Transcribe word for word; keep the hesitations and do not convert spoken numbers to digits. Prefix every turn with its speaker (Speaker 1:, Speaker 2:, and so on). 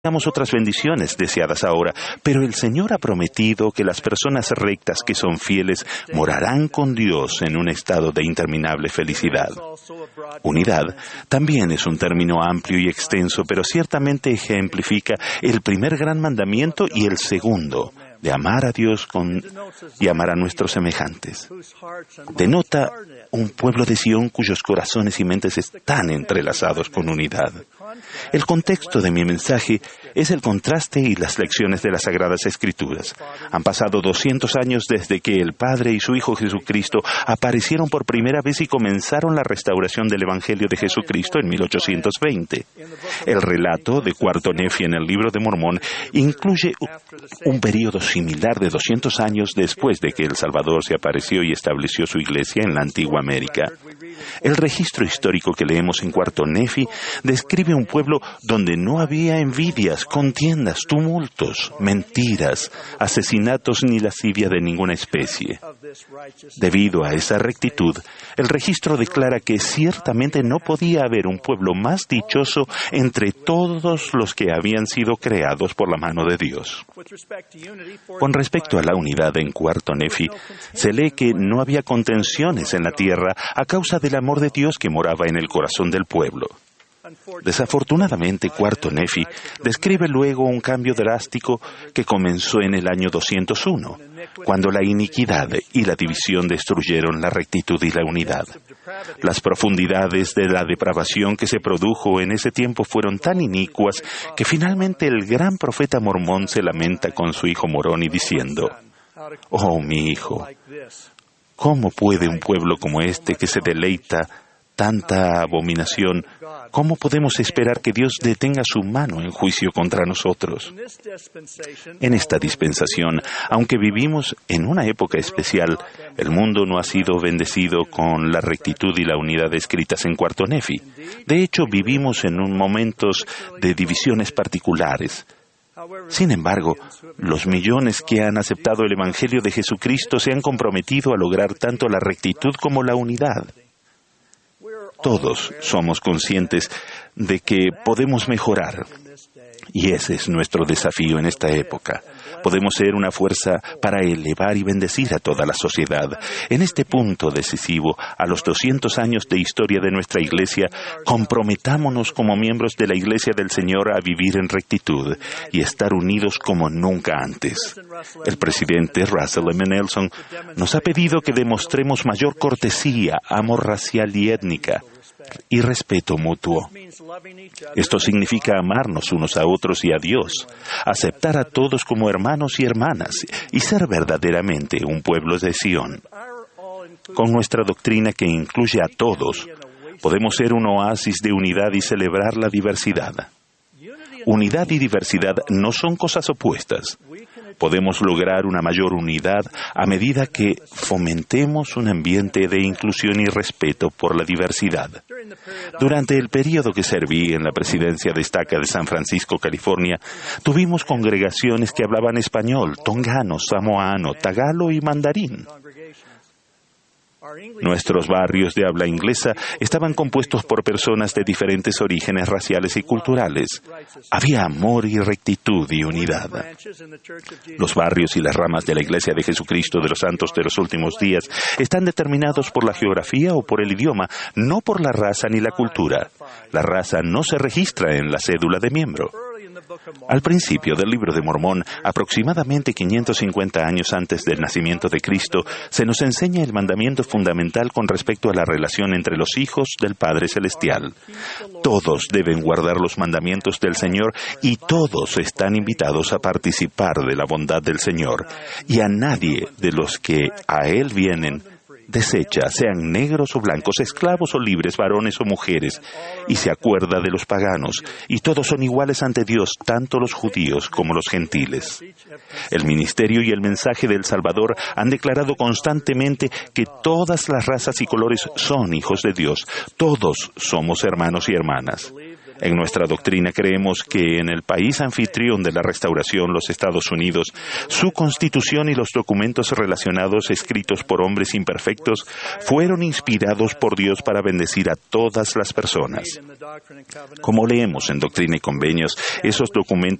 Speaker 1: tengamos otras bendiciones deseadas ahora, pero el Señor ha prometido que las personas rectas que son fieles morarán con Dios en un estado de interminable felicidad. Unidad también es un término amplio y extenso, pero ciertamente ejemplifica el primer gran mandamiento y el segundo, de amar a Dios con, y amar a nuestros semejantes. Denota un pueblo de Sión cuyos corazones y mentes están entrelazados con unidad. El contexto de mi mensaje es el contraste y las lecciones de las Sagradas Escrituras. Han pasado doscientos años desde que el Padre y su Hijo Jesucristo aparecieron por primera vez y comenzaron la restauración del Evangelio de Jesucristo en mil ochocientos veinte. El relato de Cuarto Nefi en el Libro de Mormón incluye un periodo similar de doscientos años después de que el Salvador se apareció y estableció su iglesia en la antigua América. El registro histórico que leemos en Cuarto Nefi describe un pueblo donde no había envidias, contiendas, tumultos, mentiras, asesinatos ni lascivia de ninguna especie. Debido a esa rectitud, el registro declara que ciertamente no podía haber un pueblo más dichoso entre todos los que habían sido creados por la mano de Dios. Con respecto a la unidad en Cuarto Nefi, se lee que no había contenciones en la tierra a causa del amor de Dios que moraba en el corazón del pueblo. Desafortunadamente, Cuarto Nefi describe luego un cambio drástico que comenzó en el año doscientos uno, cuando la iniquidad y la división destruyeron la rectitud y la unidad. Las profundidades de la depravación que se produjo en ese tiempo fueron tan inicuas que finalmente el gran profeta mormón se lamenta con su hijo Moroni diciendo: «Oh, mi hijo, ¿cómo puede un pueblo como este que se deleita tanta abominación, cómo podemos esperar que Dios detenga su mano en juicio contra nosotros?» En esta dispensación, aunque vivimos en una época especial, el mundo no ha sido bendecido con la rectitud y la unidad escritas en Cuarto Nefi. De hecho, vivimos en un momentos de divisiones particulares. Sin embargo, los millones que han aceptado el Evangelio de Jesucristo se han comprometido a lograr tanto la rectitud como la unidad. Todos somos conscientes de que podemos mejorar, y ese es nuestro desafío en esta época. Podemos ser una fuerza para elevar y bendecir a toda la sociedad. En este punto decisivo, a los doscientos años de historia de nuestra Iglesia, comprometámonos como miembros de la Iglesia del Señor a vivir en rectitud y estar unidos como nunca antes. El presidente Russell M. Nelson nos ha pedido que demostremos mayor cortesía, amor racial y étnica, y respeto mutuo. Esto significa amarnos unos a otros y a Dios, aceptar a todos como hermanos y hermanas y ser verdaderamente un pueblo de Sión. Con nuestra doctrina que incluye a todos, podemos ser un oasis de unidad y celebrar la diversidad. Unidad y diversidad no son cosas opuestas. Podemos lograr una mayor unidad a medida que fomentemos un ambiente de inclusión y respeto por la diversidad. Durante el periodo que serví en la presidencia de Estaca de San Francisco, California, tuvimos congregaciones que hablaban español, tongano, samoano, tagalo y mandarín. Nuestros barrios de habla inglesa estaban compuestos por personas de diferentes orígenes raciales y culturales. Había amor y rectitud y unidad. Los barrios y las ramas de la Iglesia de Jesucristo de los Santos de los Últimos Días están determinados por la geografía o por el idioma, no por la raza ni la cultura. La raza no se registra en la cédula de miembro. Al principio del Libro de Mormón, aproximadamente quinientos cincuenta años antes del nacimiento de Cristo, se nos enseña el mandamiento fundamental con respecto a la relación entre los hijos del Padre Celestial. Todos deben guardar los mandamientos del Señor y todos están invitados a participar de la bondad del Señor. Y a nadie de los que a Él vienen desecha, sean negros o blancos, esclavos o libres, varones o mujeres, y se acuerda de los paganos, y todos son iguales ante Dios, tanto los judíos como los gentiles. El ministerio y el mensaje del Salvador han declarado constantemente que todas las razas y colores son hijos de Dios. Todos somos hermanos y hermanas. En nuestra doctrina creemos que en el país anfitrión de la restauración, los Estados Unidos, su Constitución y los documentos relacionados escritos por hombres imperfectos fueron inspirados por Dios para bendecir a todas las personas. Como leemos en Doctrina y Convenios, esos documentos